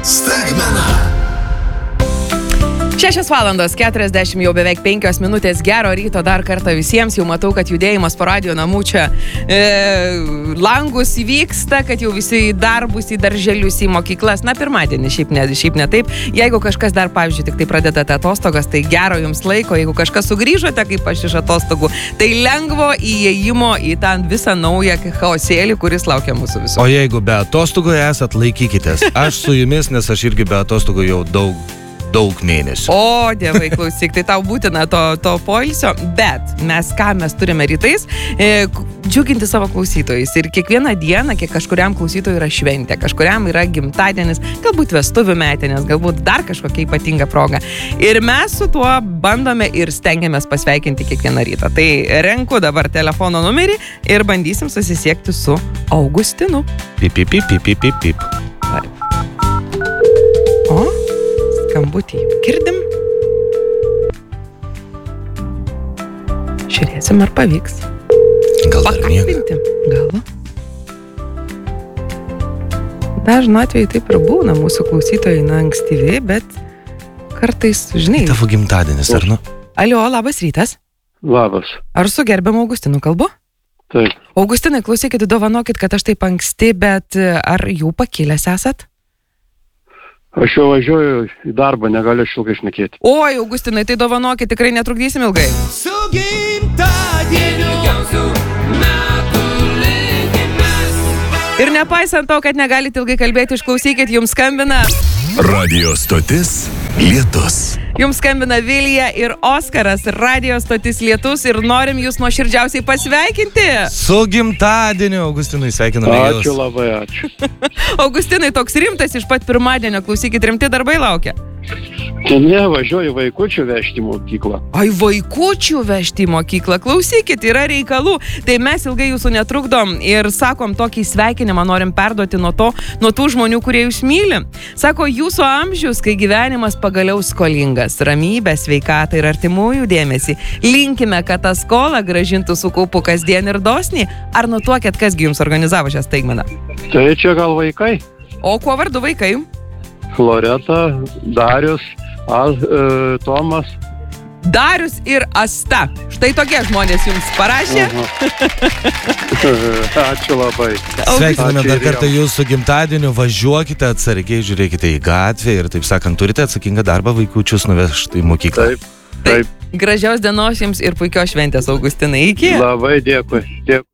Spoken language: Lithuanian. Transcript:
Staigmena. 6:40, jau beveik 5 minutės. Gero ryto dar kartą visiems. Jau matau, kad judėjimas po radio namų čia langus įvyksta, kad jau visi į darbus, į darželius, į mokyklas. Na, pirmadienį, šiaip ne taip. Jeigu kažkas dar, pavyzdžiui, tik tai pradedate atostogas, tai gero jums laiko. Jeigu kažkas sugrįžote, kaip aš iš atostogų, tai lengvo įėjimo į tą visą naują chaosėlį, kuris laukia mūsų visų. O jeigu be atostogų esat, laikykitės. Aš su jumis, nes aš irgi be atostogų jau daug mėnesių. O, dievai, klausyk, tai tau būtina to poilsio, bet mes turime rytais džiuginti savo klausytojais. Ir kiekvieną dieną, kiek kažkuriam klausytojui yra šventė, kažkuriam yra gimtadienis, galbūt vestuvių metinės, galbūt dar kažkokia ypatinga proga. Ir mes su tuo bandome ir stengiamės pasveikinti kiekvieną rytą. Tai renku dabar telefono numerį ir bandysim susisiekti su Augustinu. Pip. O? Skambutį girdim. Žiūrėsim, ar pavyks. Gal dar miega? Gal. Dažnu atveju taip ir būna mūsų klausytojai ankstyvi, bet kartais, žinai. Tavo gimtadienis, ar nu? Alio, labas rytas. Labas. Ar su gerbiamu Augustinu kalbu? Taip. Augustinai, klausykit, dovanokit, kad aš taip anksti, bet ar jau pakilęs esat? Aš jau važiuoju į darbą, negaliu ilgai šnekėti. Oi, Augustinai, tai dovanokit, tikrai netrukdysim ilgai. Su gimtadieniu gausiu metų linkimes. Ir nepaisant to, kad negalite ilgai kalbėti, išklausykit, jums skambina. Radio stotis Lietus. Jums skambina Vilija ir Oskaras, radio stotis Lietus, ir norim jūs nuoširdžiausiai pasveikinti. Su gimtadieniu, Augustinai, sveikiname jūs. Ačiū labai, ačiū. Augustinai, toks rimtas iš pat pirmadienio, klausykit, rimti darbai laukia. Ne, važiuoju vaikučių vežti į mokyklą. Ai, vaikučių vežti į mokyklą, klausykit, yra reikalų. Tai mes ilgai jūsų netrukdom ir sakom, tokį sveikinimą norim perduoti nuo tų žmonių, kurie jūs myli. Sako, jūsų amžius, kai gyvenimas pagaliau skolingas, ramybę, sveikatą ir artimųjų dėmesį. Linkime, kad tą skolą grąžintų su kaupu kasdien ir dosniai. Ar nutuokėt, kasgi jums organizavo šią staigmeną? Tai čia gal vaikai? O kuo vardu vaikai? Floreta, Darius, Tomas. Darius ir Asta. Štai tokie žmonės jums parašė. Ačiū labai. Sveikiname Ačiū dar ir kartą jums. jūsų gimtadieniu. Važiuokite atsargiai, žiūrėkite į gatvę ir, taip sakant, turite atsakingą darbą vaikučius nuvežti į mokyklą. Taip. Gražios dienos jums ir puikios šventės, Augustinai. Iki. Labai dėkui.